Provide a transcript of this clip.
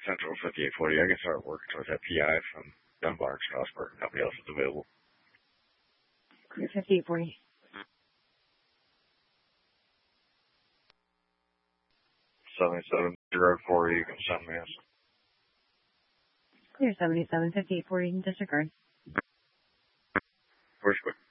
Central 5840. I can start working towards that PI from Dunbar and Strasburg. Nobody else is available. Clear 5840. 7704, you can send me us. Clear 77 5840. Disregard. Where's quick?